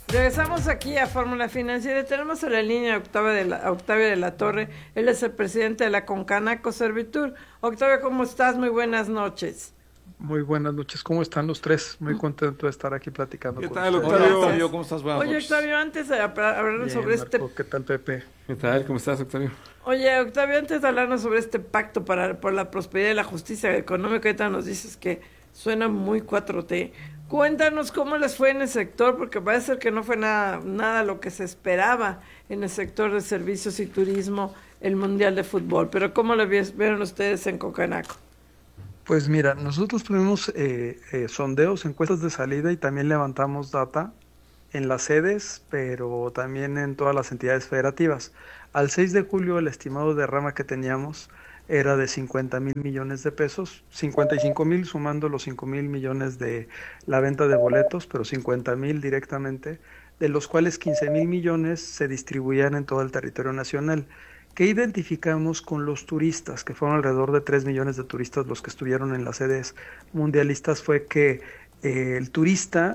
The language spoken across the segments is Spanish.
Regresamos aquí a Fórmula Financiera. Tenemos en la línea a Octavio de la Torre. Él es el presidente de la Concanaco Servitur. Octavio, ¿cómo estás? Muy buenas noches. Muy buenas noches. ¿Cómo están los tres? Muy contento de estar aquí platicando ¿Qué con tal, ustedes. Octavio? Gracias. ¿Cómo estás? Buenas Oye, noches. Octavio, antes de hablar Bien, sobre Marco, ¿qué tal, Pepe? ¿Qué tal? ¿Cómo estás, Octavio? Oye, Octavio, antes de hablarnos sobre este pacto por la prosperidad y la justicia económica, ahorita nos dices que suena muy 4T. Cuéntanos cómo les fue en el sector, porque parece ser que no fue nada lo que se esperaba en el sector de servicios y turismo, el Mundial de Fútbol. Pero ¿cómo lo vieron ustedes en Concanaco? Pues mira, nosotros tuvimos sondeos, encuestas de salida y también levantamos data en las sedes, pero también en todas las entidades federativas. Al 6 de julio el estimado derrama que teníamos era de 50,000 millones de pesos, 55,000 sumando los 5,000 millones de la venta de boletos, pero 50,000 directamente, de los cuales 15,000 millones se distribuían en todo el territorio nacional. ¿Qué identificamos con los turistas, que fueron alrededor de 3 millones de turistas los que estuvieron en las sedes mundialistas? Fue que el turista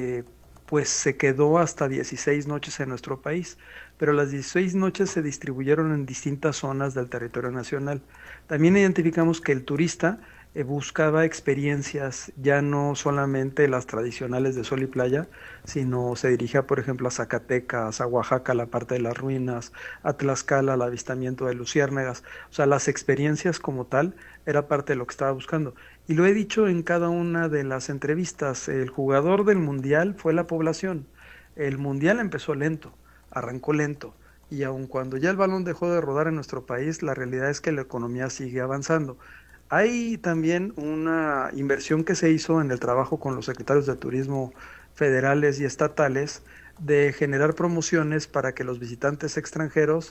pues se quedó hasta 16 noches en nuestro país, pero las 16 noches se distribuyeron en distintas zonas del territorio nacional. También identificamos que el turista buscaba experiencias ya no solamente las tradicionales de sol y playa, sino se dirigía, por ejemplo, a Zacatecas, a Oaxaca, la parte de las ruinas, a Tlaxcala, el avistamiento de luciérnagas. O sea, las experiencias como tal era parte de lo que estaba buscando. Y lo he dicho en cada una de las entrevistas, el jugador del mundial fue la población. El mundial empezó lento, arrancó lento. Y aun cuando ya el balón dejó de rodar en nuestro país, la realidad es que la economía sigue avanzando. Hay también una inversión que se hizo en el trabajo con los secretarios de turismo federales y estatales de generar promociones para que los visitantes extranjeros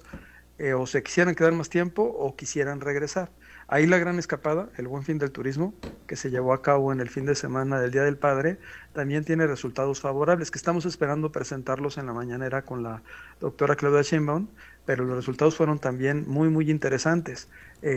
o se quisieran quedar más tiempo o quisieran regresar. Ahí la gran escapada, el Buen Fin del Turismo, que se llevó a cabo en el fin de semana del Día del Padre, también tiene resultados favorables, que estamos esperando presentarlos en la mañanera con la doctora Claudia Sheinbaum, pero los resultados fueron también muy interesantes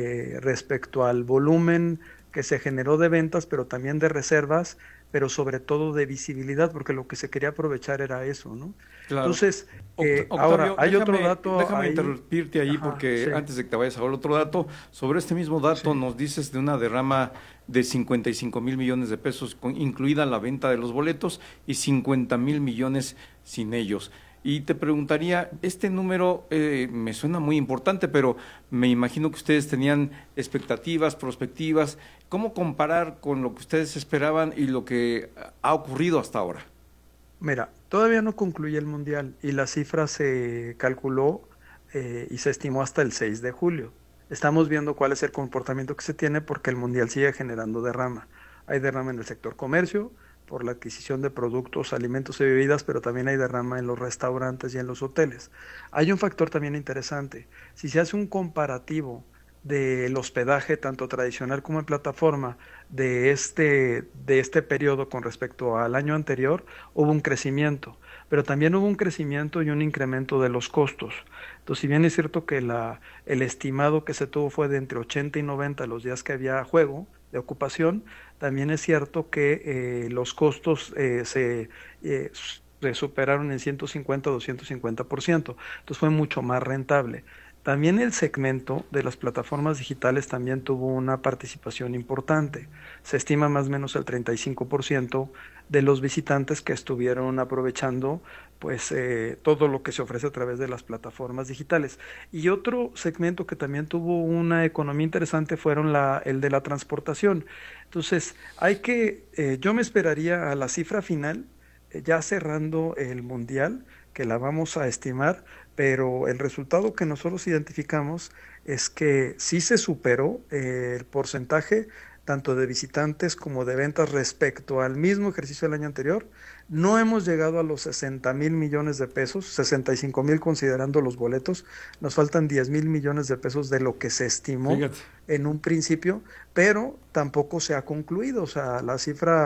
respecto al volumen que se generó de ventas, pero también de reservas, pero sobre todo de visibilidad, porque lo que se quería aprovechar era eso, ¿no? Claro. Entonces, Octavio, ahora, hay otro dato déjame ahí. interrumpirte ahí. Ajá, porque sí. antes de que te vayas a ver otro dato, sobre este mismo dato Sí. nos dices de una derrama de 55,000 millones de pesos, incluida la venta de los boletos, y 50,000 millones sin ellos. Y te preguntaría, este número me suena muy importante, pero me imagino que ustedes tenían expectativas, perspectivas. ¿Cómo comparar con lo que ustedes esperaban y lo que ha ocurrido hasta ahora? Mira, todavía no concluye el mundial y la cifra se calculó y se estimó hasta el 6 de julio. Estamos viendo cuál es el comportamiento que se tiene porque el mundial sigue generando derrama. Hay derrama en el sector comercio por la adquisición de productos, alimentos y bebidas, pero también hay derrama en los restaurantes y en los hoteles. Hay un factor también interesante. Si se hace un comparativo del hospedaje, tanto tradicional como en plataforma, de este periodo con respecto al año anterior, hubo un crecimiento, pero también hubo un crecimiento y un incremento de los costos. Entonces, si bien es cierto que el estimado que se tuvo fue de entre 80 y 90 los días que había juego de ocupación, también es cierto que los costos se superaron en 150 o 250%, entonces fue mucho más rentable. También el segmento de las plataformas digitales también tuvo una participación importante. Se estima más o menos el 35% de los visitantes que estuvieron aprovechando pues todo lo que se ofrece a través de las plataformas digitales. Y otro segmento que también tuvo una economía interesante fueron el de la transportación. Entonces, yo me esperaría a la cifra final, ya cerrando el mundial, que la vamos a estimar, pero el resultado que nosotros identificamos es que sí se superó el porcentaje tanto de visitantes como de ventas respecto al mismo ejercicio del año anterior. No hemos llegado a los 60,000 millones de pesos, 65,000 considerando los boletos, nos faltan 10,000 millones de pesos de lo que se estimó Fíjate. en un principio, pero tampoco se ha concluido, o sea, la cifra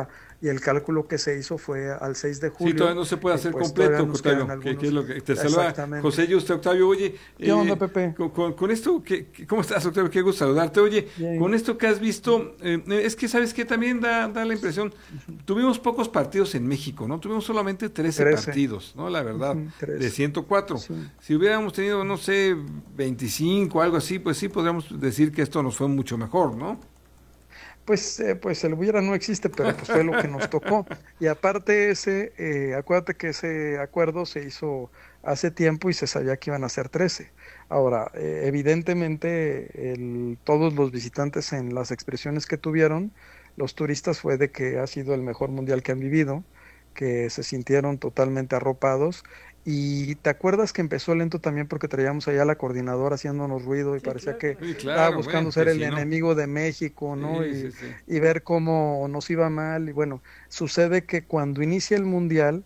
y el cálculo que se hizo fue al 6 de julio. Sí, todavía no se puede hacer pues completo, nos quedan Octavio, algunos. que es lo que te saluda José Yuste. Octavio, oye, ¿qué onda, Pepe? Con esto, ¿cómo estás, Octavio? Qué gusto saludarte. Oye, Bien. con esto que has visto, es que, ¿sabes qué? También da la impresión, tuvimos pocos partidos en México, ¿no? Tuvimos solamente 13 partidos, ¿no? La verdad, 13. de 104. Sí. Si hubiéramos tenido, no sé, 25, algo así, pues sí, podríamos decir que esto nos fue mucho mejor, ¿no? Pues el hubiera no existe, pero pues fue lo que nos tocó. Y aparte acuérdate que ese acuerdo se hizo hace tiempo y se sabía que iban a ser 13. Ahora, evidentemente, todos los visitantes en las expresiones que tuvieron, los turistas, fue de que ha sido el mejor mundial que han vivido, que se sintieron totalmente arropados. Y te acuerdas que empezó lento también porque traíamos allá a la coordinadora haciéndonos ruido y Sí, parecía claro. que Sí, claro, estaba buscando bueno, ser que el sí, ¿no? enemigo de México, ¿no? Sí, sí. Y ver cómo nos iba mal. Y bueno, sucede que cuando inicia el mundial,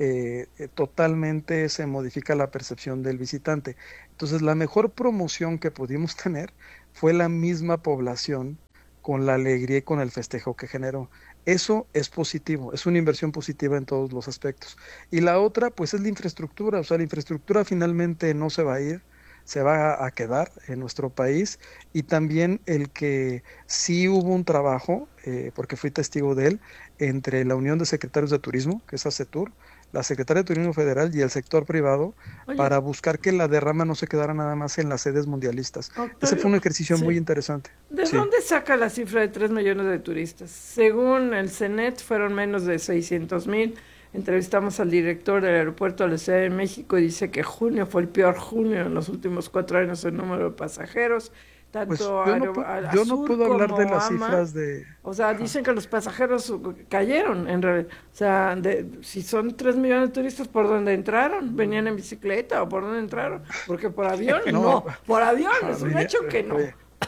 totalmente se modifica la percepción del visitante. Entonces, la mejor promoción que pudimos tener fue la misma población con la alegría y con el festejo que generó. Eso es positivo, es una inversión positiva en todos los aspectos. Y la otra, pues es la infraestructura, o sea, la infraestructura finalmente no se va a ir, se va a quedar en nuestro país, y también el que sí hubo un trabajo, porque fui testigo de él, entre la Unión de Secretarios de Turismo, que es ASETUR, la Secretaría de Turismo Federal y el sector privado, Oye, para buscar que la derrama no se quedara nada más en las sedes mundialistas. Octavio, Ese fue un ejercicio sí. muy interesante. ¿De Sí. dónde saca la cifra de 3 millones de turistas? Según el CENET, fueron menos de 600,000. Entrevistamos al director del aeropuerto de la Ciudad de México y dice que junio fue el peor junio en los últimos 4 años en número de pasajeros. Tanto Pues yo no puedo hablar de las cifras de... O sea, dicen que los pasajeros cayeron, en realidad. O sea, si son 3 millones de turistas, ¿por dónde entraron? ¿Venían en bicicleta o por dónde entraron? Porque por avión, no. Por avión, es un hecho que no.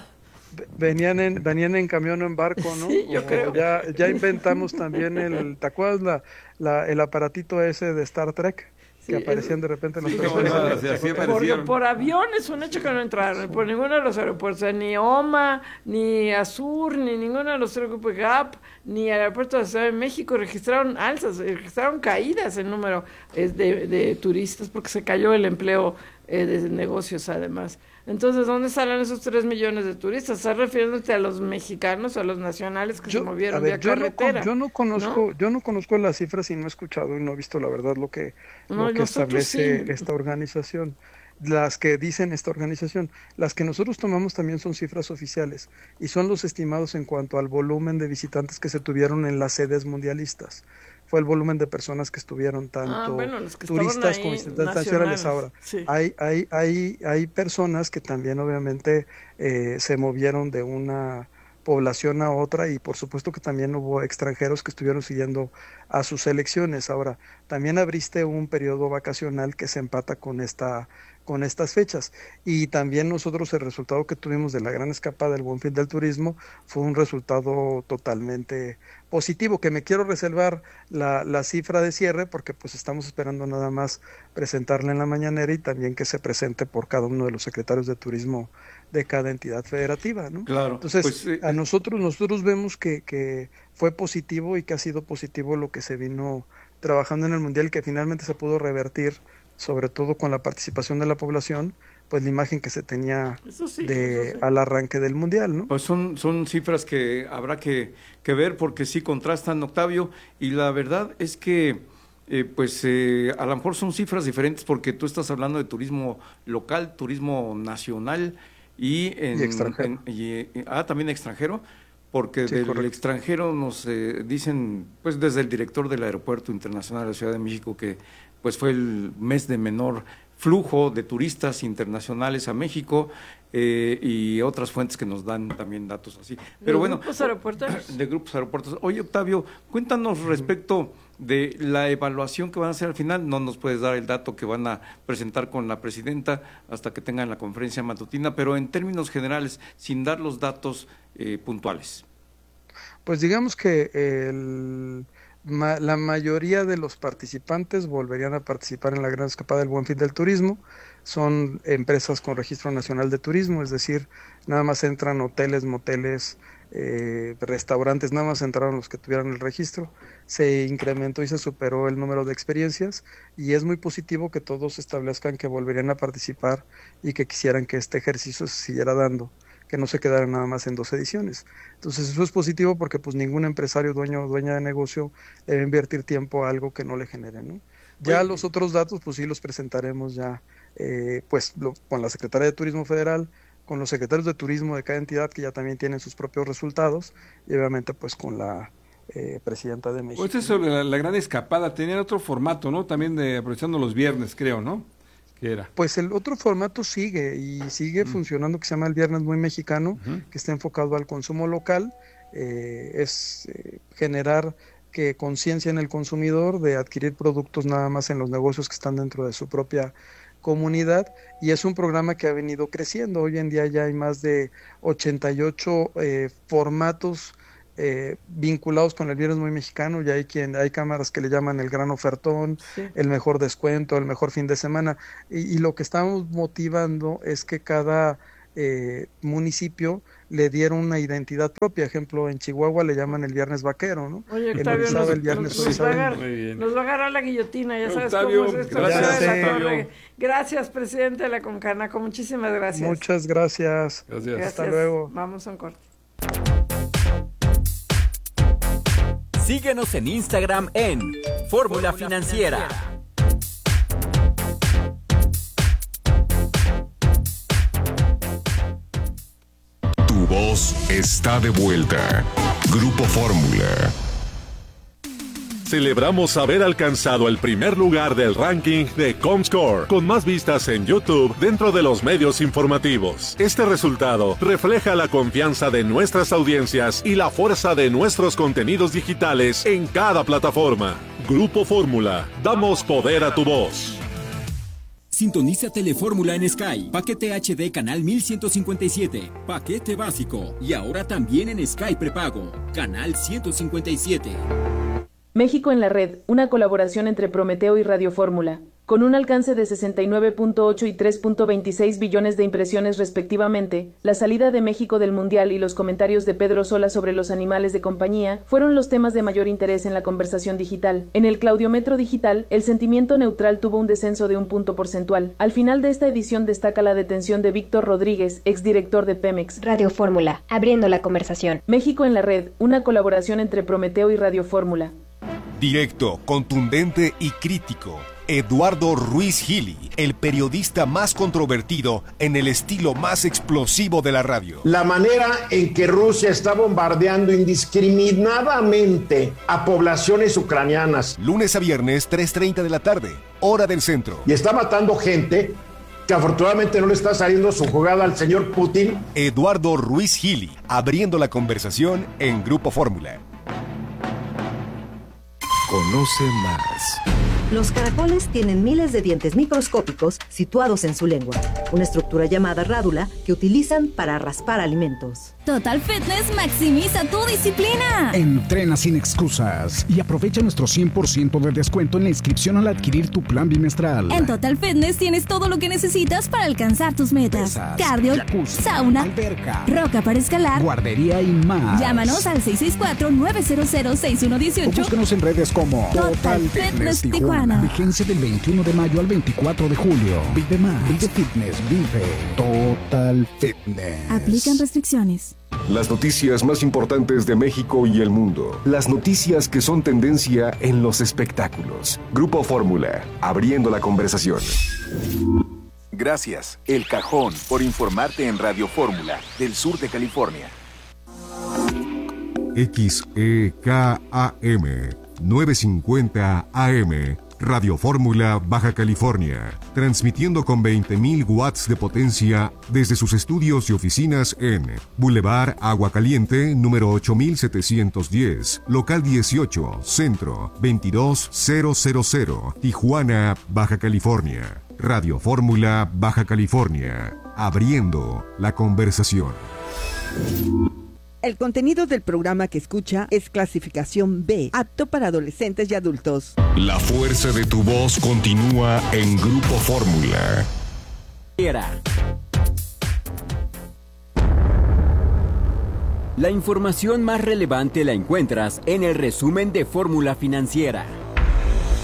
Venían en camión o en barco, ¿no? Sí, yo creo. Ya inventamos también ¿te acuerdas el aparatito ese de Star Trek? Sí, Que aparecían de repente en los Sí, personajes. no, así Porque aparecieron. por avión es un hecho que no entraron, por ninguno de los aeropuertos, o sea, ni OMA, ni Azur, ni ninguno de los aeropuertos GAP, ni el aeropuerto de la Ciudad de México registraron alzas, registraron caídas en número de turistas, porque se cayó el empleo de negocios además. Entonces, ¿dónde salen esos 3 millones de turistas? ¿Estás refiriéndote a los mexicanos o a los nacionales que se movieron vía carretera? Yo no conozco las cifras y no he escuchado y no he visto la verdad lo que establece sí. esta organización. Las que dicen esta organización, las que nosotros tomamos también son cifras oficiales y son los estimados en cuanto al volumen de visitantes que se tuvieron en las sedes mundialistas. Fue el volumen de personas que estuvieron, tanto los que turistas ahí, como visitantes nacionales. Ahora, sí. hay personas que también obviamente se movieron de una población a otra, y por supuesto que también hubo extranjeros que estuvieron siguiendo a sus selecciones. Ahora, también abriste un periodo vacacional que se empata con estas fechas, y también nosotros el resultado que tuvimos de la gran escapada del Buen Fin del Turismo fue un resultado totalmente positivo, que me quiero reservar la cifra de cierre porque pues estamos esperando nada más presentarla en la mañanera y también que se presente por cada uno de los secretarios de turismo de cada entidad federativa, ¿no? Claro. Entonces, pues, a nosotros vemos que fue positivo y que ha sido positivo lo que se vino trabajando en el Mundial, que finalmente se pudo revertir, sobre todo con la participación de la población, pues la imagen que se tenía Eso sí. al arranque del Mundial, ¿no? Pues son cifras que habrá que ver porque sí contrastan, Octavio, y la verdad es que a lo mejor son cifras diferentes porque tú estás hablando de turismo local, turismo nacional y extranjero. También extranjero, porque Sí, del correcto. extranjero nos dicen, pues desde el director del Aeropuerto Internacional de la Ciudad de México, que pues fue el mes de menor flujo de turistas internacionales a México, y otras fuentes que nos dan también datos así. Pero bueno, ¿Grupos aeropuertos? de grupos aeropuertos. Oye, Octavio, cuéntanos respecto de la evaluación que van a hacer al final. No nos puedes dar el dato que van a presentar con la presidenta hasta que tengan la conferencia matutina, pero en términos generales, sin dar los datos puntuales. Pues digamos que la mayoría de los participantes volverían a participar en la gran escapada del Buen Fin del Turismo. Son empresas con registro nacional de turismo, es decir, nada más entran hoteles, moteles, restaurantes, nada más entraron los que tuvieran el registro. se incrementó y se superó el número de experiencias, y es muy positivo que todos establezcan que volverían a participar y que quisieran que este ejercicio se siguiera dando, que no se quedara nada más en 2 ediciones. Entonces eso es positivo porque pues ningún empresario, dueño o dueña de negocio debe invertir tiempo a algo que no le genere, ¿no? Ya los otros datos pues sí los presentaremos ya con la Secretaría de Turismo Federal, con los secretarios de turismo de cada entidad que ya también tienen sus propios resultados, y obviamente pues con la presidenta de México. Pues sobre la gran escapada, tenían otro formato, ¿no? También aprovechando los viernes, creo, ¿no? ¿Qué era? Pues el otro formato sigue funcionando, que se llama el Viernes Muy Mexicano, que está enfocado al consumo local, es generar conciencia en el consumidor de adquirir productos nada más en los negocios que están dentro de su propia comunidad, y es un programa que ha venido creciendo. Hoy en día ya hay más de 88 formatos vinculados con el Viernes Muy Mexicano. Ya hay cámaras que le llaman el gran ofertón, el mejor descuento, el mejor fin de semana, y lo que estamos motivando es que cada municipio le dieron una identidad propia. Ejemplo, en Chihuahua le llaman el Viernes Vaquero, ¿no? Oye, Octavio, nos va a agarrar la guillotina, ya sabes cómo es esto. Gracias, gracias, presidente de la Concanaco, muchísimas gracias. Muchas gracias. Hasta luego. Vamos a un corte. Síguenos en Instagram en Fórmula Financiera. Tu voz está de vuelta. Grupo Fórmula. Celebramos haber alcanzado el primer lugar del ranking de Comscore, con más vistas en YouTube dentro de los medios informativos. Este resultado refleja la confianza de nuestras audiencias y la fuerza de nuestros contenidos digitales en cada plataforma. Grupo Fórmula, damos poder a tu voz. Sintoniza Telefórmula en Sky, paquete HD canal 1157, paquete básico y ahora también en Sky prepago, canal 157. México en la red, una colaboración entre Prometeo y Radio Fórmula, con un alcance de 69.8 y 3.26 billones de impresiones respectivamente. La salida de México del Mundial y los comentarios de Pedro Sola sobre los animales de compañía fueron los temas de mayor interés en la conversación digital. En el Claudiometro digital, el sentimiento neutral tuvo un descenso de 1 punto porcentual. Al final de esta edición destaca la detención de Víctor Rodríguez, exdirector de Pemex. Radio Fórmula, abriendo la conversación. México en la red, una colaboración entre Prometeo y Radio Fórmula. Directo, contundente y crítico. Eduardo Ruiz Gili, el periodista más controvertido en el estilo más explosivo de la radio. La manera en que Rusia está bombardeando indiscriminadamente a poblaciones ucranianas. Lunes a viernes, 3:30 de la tarde, hora del centro. Y está matando gente que afortunadamente no le está saliendo su jugada al señor Putin. Eduardo Ruiz Gili, abriendo la conversación en Grupo Fórmula. Conoce más. Los caracoles tienen miles de dientes microscópicos situados en su lengua, una estructura llamada rádula que utilizan para raspar alimentos. Total Fitness maximiza tu disciplina. Entrena sin excusas y aprovecha nuestro 100% de descuento en la inscripción al adquirir tu plan bimestral. En Total Fitness tienes todo lo que necesitas para alcanzar tus metas. Pesas, cardio, jacuzzi, sauna, alberca, roca para escalar, guardería y más. Llámanos al 664-900-6118. O búscanos en redes como Total Fitness Tijuana. Vigencia del 21 de mayo al 24 de julio. Vive más. Vive Fitness. Vive Total Fitness. Aplican restricciones. Las noticias más importantes de México y el mundo. Las noticias que son tendencia en los espectáculos. Grupo Fórmula, abriendo la conversación. Gracias, El Cajón, por informarte en Radio Fórmula, del sur de California. XEKAM 950 AM, Radio Fórmula, Baja California, transmitiendo con 20.000 watts de potencia desde sus estudios y oficinas en Boulevard Agua Caliente, número 8710, local 18, centro 22000, Tijuana, Baja California. Radio Fórmula, Baja California, abriendo la conversación. El contenido del programa que escucha es clasificación B, apto para adolescentes y adultos. La fuerza de tu voz continúa en Grupo Fórmula. La información más relevante la encuentras en el resumen de Fórmula Financiera.